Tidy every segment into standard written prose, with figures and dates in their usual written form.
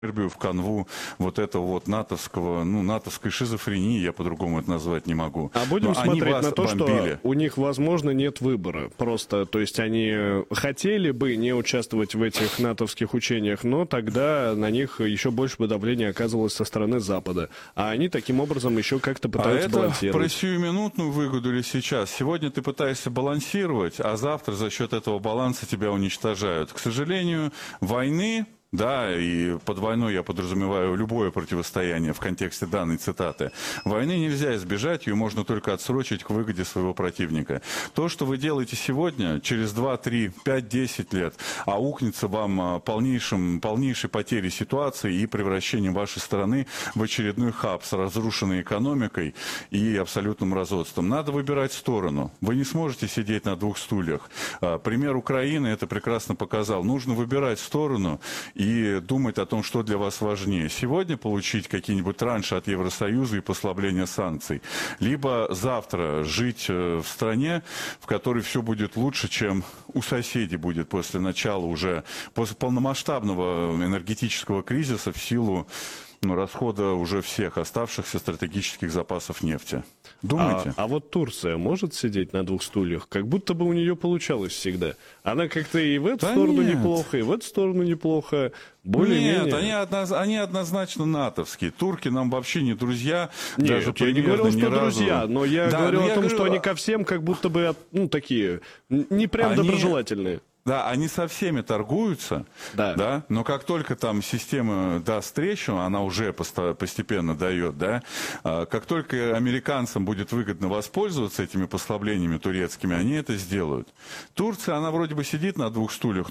Сербию в канву вот этого вот натовского, натовской шизофрении, я по-другому это назвать не могу. А будем Но они смотреть вас на то, бомбили. что у них, возможно, нет выбора. Просто, то есть они хотели бы не участвовать в этих натовских учениях, но тогда на них еще больше бы давление оказывалось со стороны Запада. А они таким образом еще как-то пытаются это про балансировать. сиюминутную выгоду или сейчас? Сегодня ты пытаешься балансировать, а завтра за счет этого баланса тебя уничтожают. К сожалению, войны... Да, и под войной я подразумеваю любое противостояние в контексте данной цитаты. Войны нельзя избежать, ее можно только отсрочить к выгоде своего противника. То, что вы делаете сегодня, через 2, 3, 5, 10 лет, аукнется вам полнейшей потерей ситуации и превращением вашей страны в очередной хаб с разрушенной экономикой и абсолютным разорством. Надо выбирать сторону. Вы не сможете сидеть на двух стульях. Пример Украины это прекрасно показал. Нужно выбирать сторону и думать о том, что для вас важнее. Сегодня получить какие-нибудь транши от Евросоюза и послабление санкций. Либо завтра жить в стране, в которой все будет лучше, чем у соседей будет после начала уже, после полномасштабного энергетического кризиса в силу расхода уже всех оставшихся стратегических запасов нефти. Думаете? А вот Турция может сидеть на двух стульях? Как будто бы у нее получалось всегда. Она как-то и в эту сторону неплохо, и в эту сторону неплохо. Более-менее... Нет, они однозначно натовские. Турки нам вообще не друзья. Нет, даже я не говорил, что разу. друзья, но я говорю о том, что они ко всем как будто бы, такие, не прям доброжелательные. Да, они со всеми торгуются, да, но как только там система даст трещину, она уже постепенно дает, да, как только американцам будет выгодно воспользоваться этими послаблениями турецкими, они это сделают. Турция, она вроде бы сидит на двух стульях,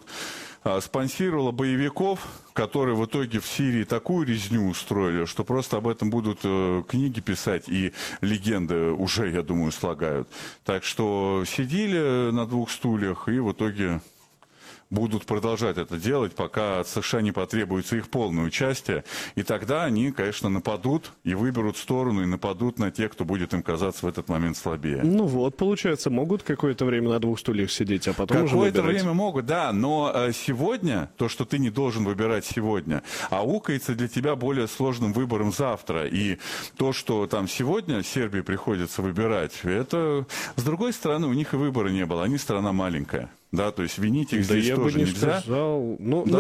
спонсировала боевиков, которые в итоге в Сирии такую резню устроили, что просто об этом будут книги писать и легенды уже, я думаю, слагают. Так что сидели на двух стульях и в итоге будут продолжать это делать, пока от США не потребуется их полное участие. И тогда они, конечно, нападут и выберут сторону, и нападут на тех, кто будет им казаться в этот момент слабее. Получается, могут какое-то время на двух стульях сидеть, а потом уже какое-то выбирать. время могут, да, но сегодня, то, что ты не должен выбирать сегодня, аукается для тебя более сложным выбором завтра. И то, что там сегодня Сербии приходится выбирать, это, с другой стороны, у них и выбора не было, они страна маленькая. Да, то есть винить их здесь тоже нельзя. Сказал.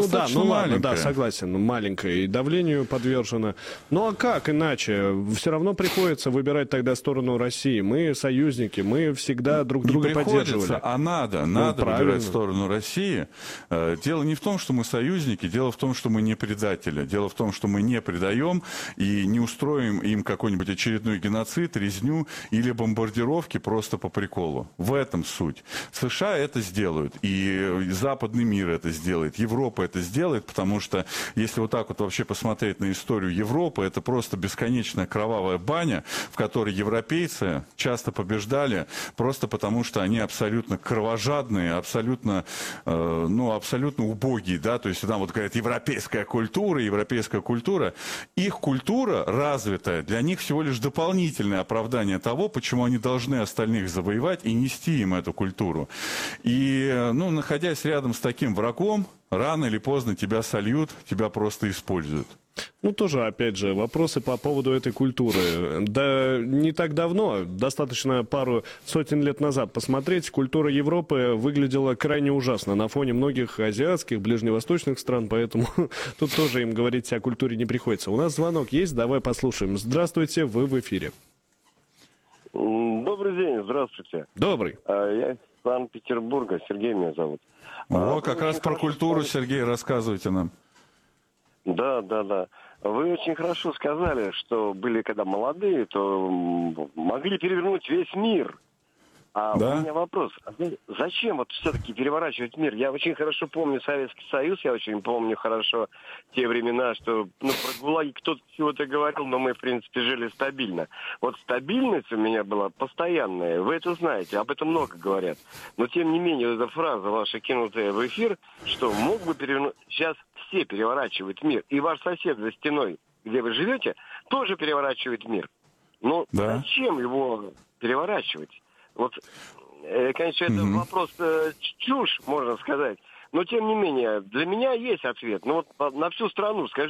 Ладно, согласен, маленькая и давлению подвержена. Ну а как иначе? Все равно приходится выбирать тогда сторону России. Мы союзники, мы всегда друг друга поддерживали. А надо выбирать сторону России. Дело не в том, что мы союзники, дело в том, что мы не предатели. Дело в том, что мы не предаем и не устроим им какой-нибудь очередной геноцид, резню или бомбардировки просто по приколу. В этом суть. США это сделают. И западный мир это сделает, Европа это сделает, потому что если вот так вот вообще посмотреть на историю Европы, это просто бесконечная кровавая баня, в которой европейцы часто побеждали просто потому, что они абсолютно кровожадные, абсолютно убогие, да, то есть там вот говорят европейская культура, их культура развитая, для них всего лишь дополнительное оправдание того, почему они должны остальных завоевать и нести им эту культуру. И находясь рядом с таким врагом, рано или поздно тебя сольют, тебя просто используют. Тоже, опять же, вопросы по поводу этой культуры. Да не так давно, достаточно пару сотен лет назад посмотреть, культура Европы выглядела крайне ужасно на фоне многих азиатских, ближневосточных стран, поэтому тут тоже им говорить о культуре не приходится. У нас звонок есть, давай послушаем. Здравствуйте, вы в эфире. Добрый день, здравствуйте. Добрый. Я из Санкт-Петербурга, Сергей меня зовут. Как раз про культуру, Сергей, рассказывайте нам. Да. Вы очень хорошо сказали, что были, когда молодые, то могли перевернуть весь мир. У меня вопрос. Зачем вот все-таки переворачивать мир? Я очень хорошо помню Советский Союз, я очень помню хорошо те времена, что про ГУЛАГи кто-то чего-то говорил, но мы, в принципе, жили стабильно. Вот стабильность у меня была постоянная, вы это знаете, об этом много говорят. Но, тем не менее, эта фраза ваша, кинутая в эфир, что мог бы перевернуть... Сейчас все переворачивают мир, и ваш сосед за стеной, где вы живете, тоже переворачивает мир. Зачем его переворачивать? Вот, конечно, это вопрос чушь, можно сказать. Но, тем не менее, для меня есть ответ. Ну, вот на всю страну, скажи.